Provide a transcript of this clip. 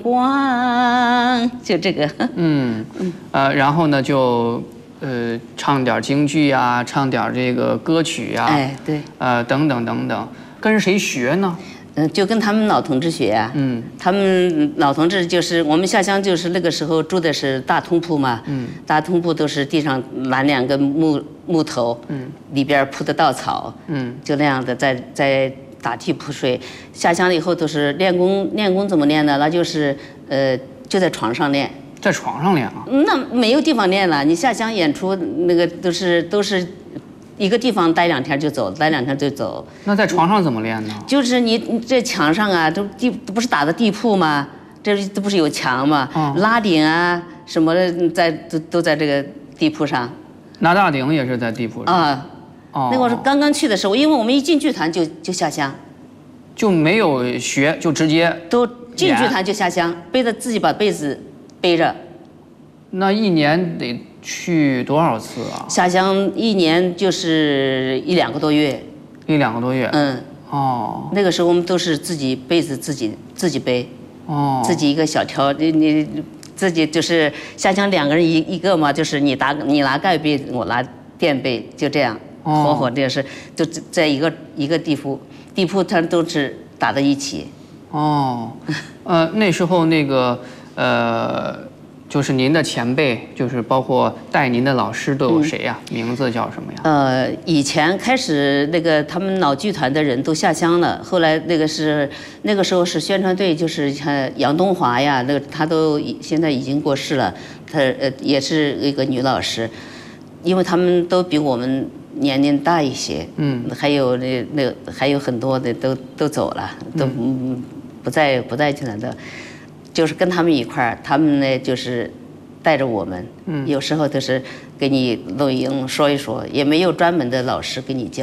光，就这个。 然后呢就唱点京剧啊，唱点这个歌曲啊， 哎，对， 等等等等，跟谁学呢？ 就跟他们老同志学啊。他们老同志就是我们下乡，就是那个时候住的是大通铺嘛。大通铺都是地上拦2个木头，里边铺的稻草，就那样的在打地铺睡。下乡了以后都是练功怎么练呢？那就是就在床上练。 在床上练啊？ 那没有地方练了，你下乡演出那个都是。一个地方待2天就走，待2天就走。 那在床上怎么练呢？ 就是你这墙上啊，都不是打的地铺吗？这不是有墙吗？拉顶啊什么的，都在这个地铺上。 拿大顶也是在地铺上啊。那会儿刚刚去的时候，因为我们一进剧团就下乡， 就没有学，就直接都进剧团就下乡，自己把被子背着。 那一年得去多少次啊？ 下乡1年就是1、2个多月。 1、2个多月。 那个时候我们都是自己被子自己背。自己一个小条，你自己就是下乡2个人一个嘛，就是你拿盖被，我拿垫被，就这样伙这是就在一个地铺它都是打在一起。 那时候那个就是您的前辈，就是包括带您的老师都有谁呀？名字叫什么呀？ 以前开始那个他们老剧团的人都下乡了，后来那个时候是宣传队，就是像杨东华呀，他都现在已经过世了，他也是一个女老师，因为他们都比我们年龄大一些，还有还有很多的都走了，都不在剧团的。就是跟他们一块儿，他们呢就是带着我们，有时候都是给你录音说一说，也没有专门的老师给你教。